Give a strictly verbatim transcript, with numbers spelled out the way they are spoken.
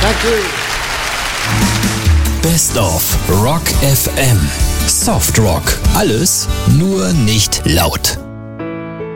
Danke. Best of Rock F M. Soft Rock. Alles, nur nicht laut.